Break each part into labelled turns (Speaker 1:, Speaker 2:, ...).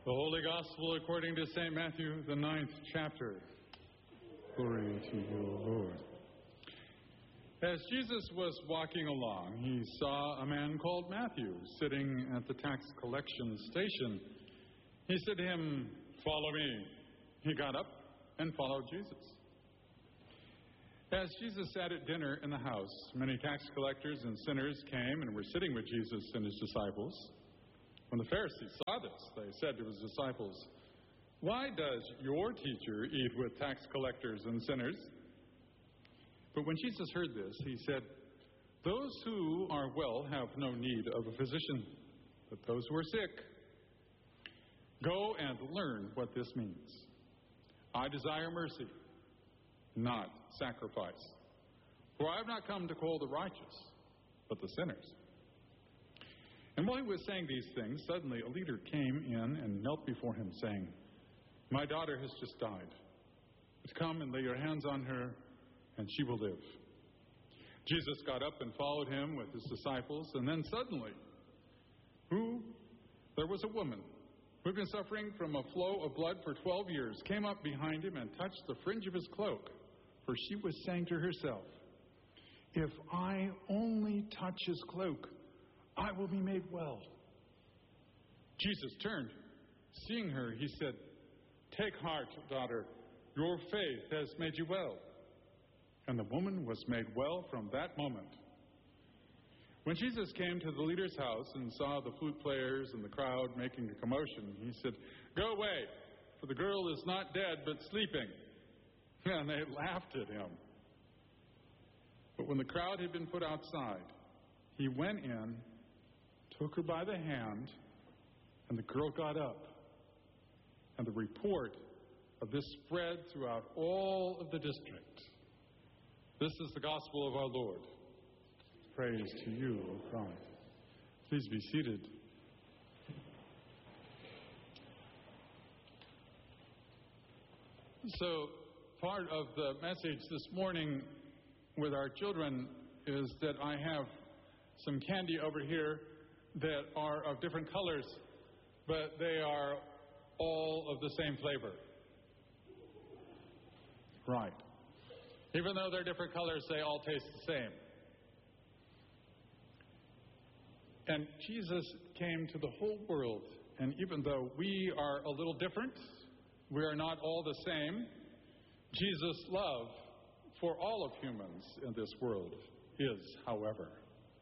Speaker 1: The Holy Gospel according to St. Matthew, the 9th chapter. Glory to you, O Lord. As Jesus was walking along, he saw a man called Matthew sitting at the tax collection station. He said to him, "Follow me." He got up and followed Jesus. As Jesus sat at dinner in the house, many tax collectors and sinners came and were sitting with Jesus and his disciples. When the Pharisees saw this, they said to his disciples, "Why does your teacher eat with tax collectors and sinners?" But when Jesus heard this, he said, "Those who are well have no need of a physician, but those who are sick. Go and learn what this means. I desire mercy, not sacrifice. For I have not come to call the righteous, but the sinners." And while he was saying these things, suddenly a leader came in and knelt before him, saying, "My daughter has just died. But come and lay your hands on her, and she will live." Jesus got up and followed him with his disciples, and then suddenly, there was a woman who had been suffering from a flow of blood for 12 years, came up behind him and touched the fringe of his cloak, for she was saying to herself, "If I only touch his cloak, I will be made well." Jesus turned. Seeing her, he said, "Take heart, daughter, your faith has made you well." And the woman was made well from that moment. When Jesus came to the leader's house and saw the flute players and the crowd making a commotion, he said, "Go away, for the girl is not dead but sleeping." And they laughed at him. But when the crowd had been put outside, he went in, took her by the hand, and the girl got up. And the report of this spread throughout all of the district. This is the gospel of our Lord. Praise to you, O God. Please be seated. So, part of the message this morning with our children is that I have some candy over here that are of different colors, but they are all of the same flavor. Right. Even though they're different colors, they all taste the same. And Jesus came to the whole world, and even though we are a little different, we are not all the same, Jesus' love for all of humans in this world is, however.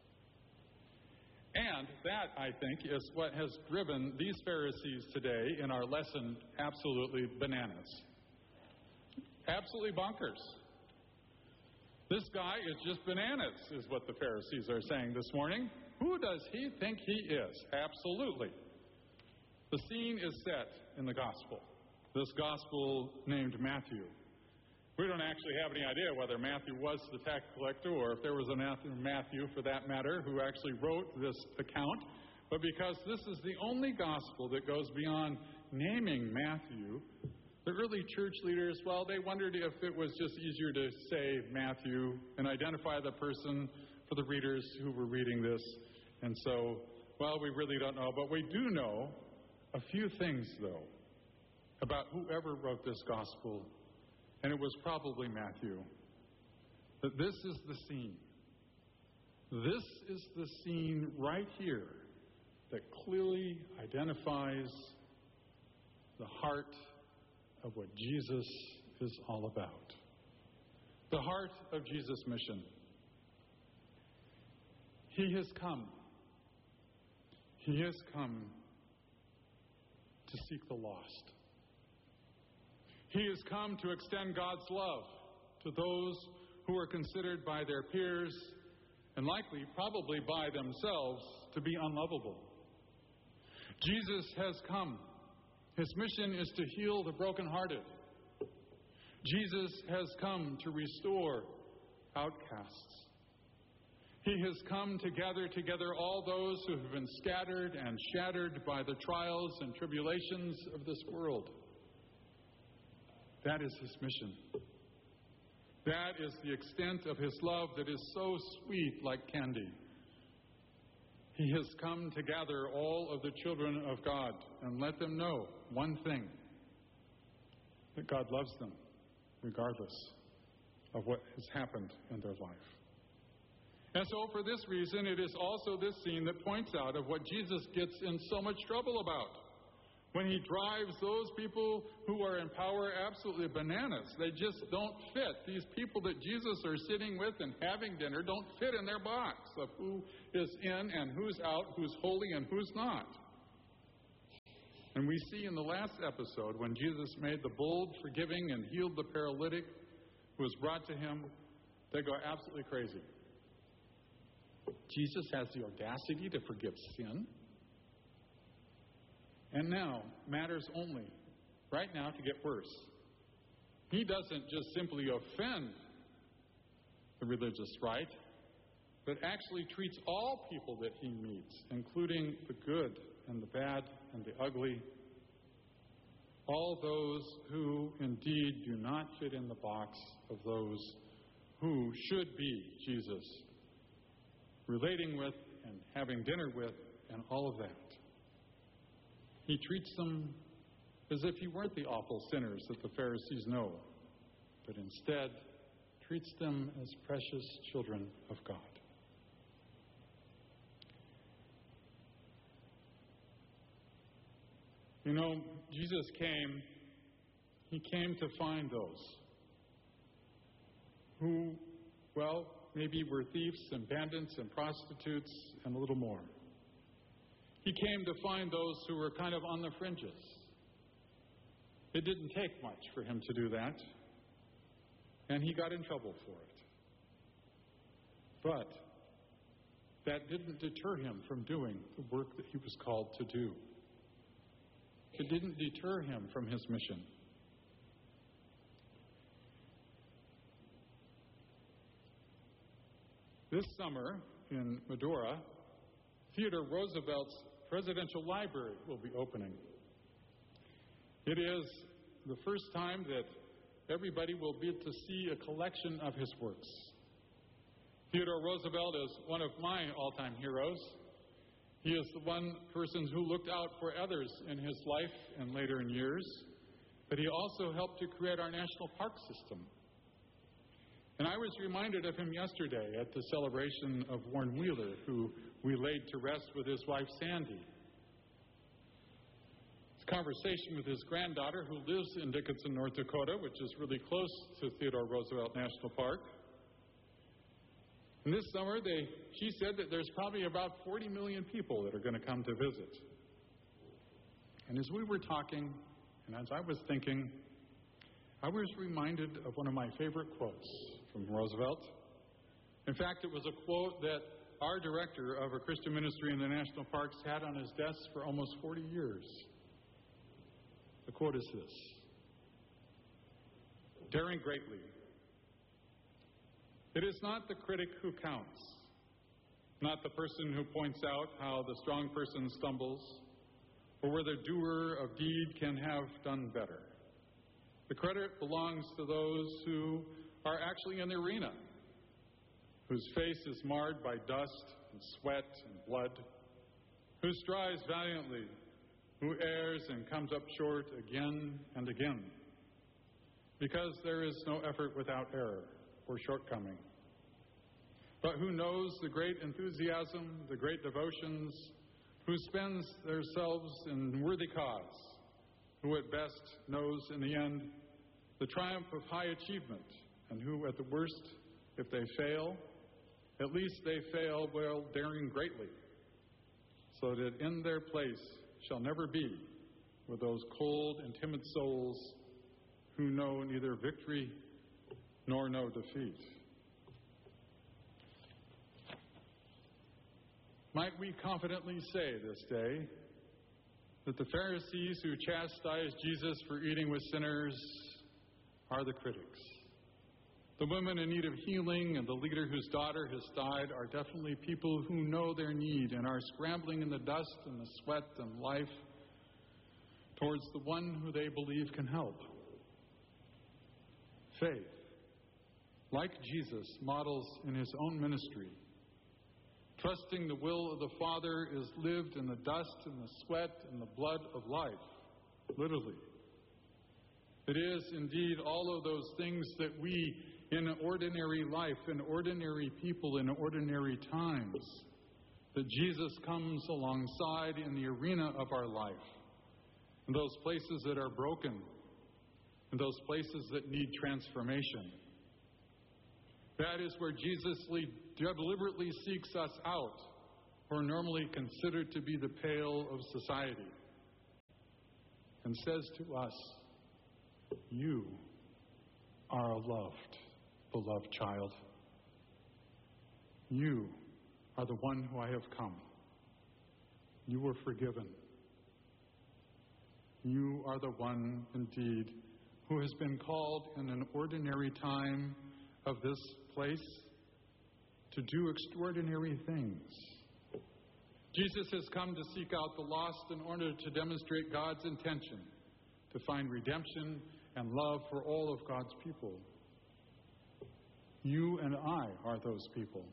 Speaker 1: And that, I think, is what has driven these Pharisees today in our lesson absolutely bananas. Absolutely bonkers. This guy is just bananas, is what the Pharisees are saying this morning. Who does he think he is? Absolutely. The scene is set in the gospel. This gospel named Matthew. We don't actually have any idea whether Matthew was the tax collector or if there was another Matthew, for that matter, who actually wrote this account. But because this is the only gospel that goes beyond naming Matthew, the early church leaders, well, they wondered if it was just easier to say Matthew and identify the person for the readers who were reading this. And so, well, we really don't know. But we do know a few things, though, about whoever wrote this gospel. And it was probably Matthew. That this is the scene. This is the scene right here that clearly identifies the heart of what Jesus is all about. The heart of Jesus' mission. He has come. He has come to seek the lost. He has come to extend God's love to those who are considered by their peers and likely, probably by themselves, to be unlovable. Jesus has come. His mission is to heal the brokenhearted. Jesus has come to restore outcasts. He has come to gather together all those who have been scattered and shattered by the trials and tribulations of this world. That is his mission. That is the extent of his love that is so sweet like candy. He has come to gather all of the children of God and let them know one thing, that God loves them regardless of what has happened in their life. And so for this reason, it is also this scene that points out of what Jesus gets in so much trouble about. When he drives those people who are in power absolutely bananas. They just don't fit. These people that Jesus are sitting with and having dinner don't fit in their box of who is in and who's out, who's holy and who's not. And we see in the last episode when Jesus made the bold forgiving and healed the paralytic who was brought to him, they go absolutely crazy. Jesus has the audacity to forgive sin. And now, matters only, right now, to get worse. He doesn't just simply offend the religious right, but actually treats all people that he meets, including the good and the bad and the ugly, all those who indeed do not fit in the box of those who should be Jesus, relating with and having dinner with and all of that. He treats them as if he weren't the awful sinners that the Pharisees know, but instead treats them as precious children of God. You know, Jesus came, he came to find those who, well, maybe were thieves and bandits and prostitutes and a little more. He came to find those who were kind of on the fringes. It didn't take much for him to do that, and he got in trouble for it. But that didn't deter him from doing the work that he was called to do. It didn't deter him from his mission. This summer in Medora, Theodore Roosevelt's Presidential Library will be opening. It is the first time that everybody will be able to see a collection of his works. Theodore Roosevelt is one of my all-time heroes. He is the one person who looked out for others in his life and later in years, but he also helped to create our national park system. And I was reminded of him yesterday at the celebration of Warren Wheeler, who we laid to rest with his wife, Sandy. His conversation with his granddaughter, who lives in Dickinson, North Dakota, which is really close to Theodore Roosevelt National Park. And this summer, she said that there's probably about 40 million people that are going to come to visit. And as we were talking, and as I was thinking, I was reminded of one of my favorite quotes from Roosevelt. In fact, it was a quote that our director of a Christian ministry in the national parks had on his desk for almost 40 years. The quote is this: "Daring greatly, it is not the critic who counts, not the person who points out how the strong person stumbles, or where the doer of deed can have done better. The credit belongs to those who are actually in the arena, whose face is marred by dust and sweat and blood, who strives valiantly, who errs and comes up short again and again, because there is no effort without error or shortcoming, but who knows the great enthusiasm, the great devotions, who spends themselves in worthy cause, who at best knows in the end the triumph of high achievement, and who at the worst, if they fail, at least they fail while daring greatly, so that in their place shall never be with those cold and timid souls who know neither victory nor know defeat." Might we confidently say this day that the Pharisees who chastised Jesus for eating with sinners are the critics? The women in need of healing and the leader whose daughter has died are definitely people who know their need and are scrambling in the dust and the sweat and life towards the one who they believe can help. Faith, like Jesus models in his own ministry, Trusting the will of the Father is lived in the dust and the sweat and the blood of life, literally. It is indeed all of those things that we, in ordinary life, in ordinary people, in ordinary times, that Jesus comes alongside in the arena of our life, in those places that are broken, in those places that need transformation. That is where Jesus deliberately seeks us out, or normally considered to be the pale of society, and says to us, "You are a loved, beloved child. You are the one who I have come. You were forgiven. You are the one, indeed, who has been called in an ordinary time of this place to do extraordinary things. Jesus has come to seek out the lost in order to demonstrate God's intention to find redemption and love for all of God's people. You and I are those people."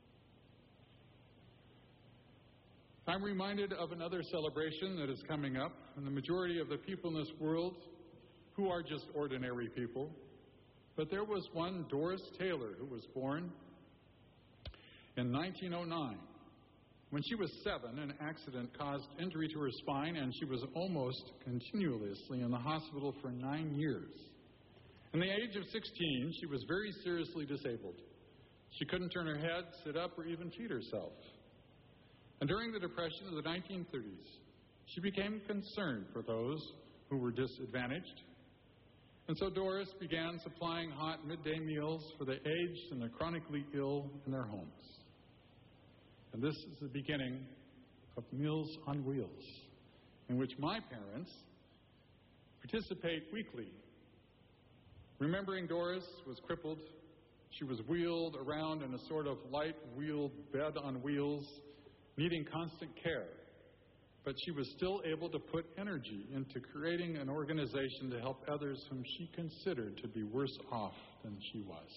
Speaker 1: I'm reminded of another celebration that is coming up, and the majority of the people in this world who are just ordinary people. But there was one, Doris Taylor, who was born in 1909. When she was 7, an accident caused injury to her spine, and she was almost continuously in the hospital for 9 years. At the age of 16, she was very seriously disabled. She couldn't turn her head, sit up, or even feed herself. And during the Depression of the 1930s, she became concerned for those who were disadvantaged. And so Doris began supplying hot midday meals for the aged and the chronically ill in their homes. And this is the beginning of Meals on Wheels, in which my parents participate weekly. Remembering Doris was crippled, she was wheeled around in a sort of light-wheeled bed on wheels, needing constant care. But she was still able to put energy into creating an organization to help others whom she considered to be worse off than she was.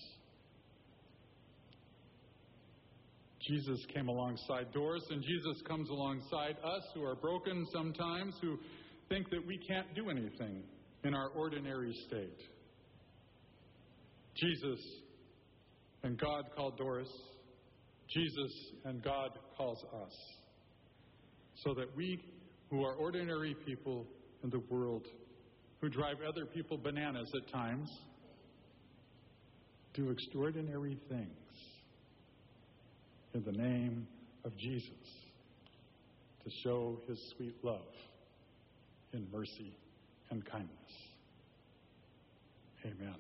Speaker 1: Jesus came alongside Doris, and Jesus comes alongside us who are broken sometimes, who think that we can't do anything in our ordinary state. Jesus and God called Doris. Jesus and God calls us. So that we, who are ordinary people in the world, who drive other people bananas at times, do extraordinary things in the name of Jesus to show his sweet love in mercy and kindness. Amen.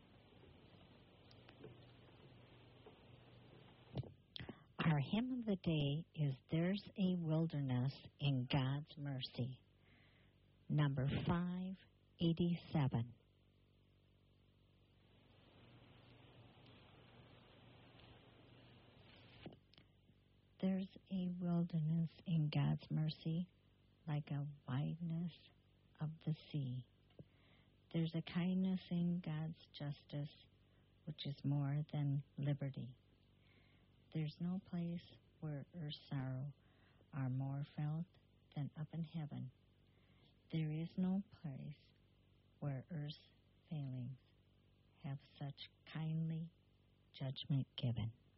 Speaker 2: Our hymn of the day is "There's a Wilderness in God's Mercy," number 587. There's a wilderness in God's mercy, like a wideness of the sea. There's a kindness in God's justice, which is more than liberty. There's no place where earth's sorrow are more felt than up in heaven. There is no place where earth's failings have such kindly judgment given.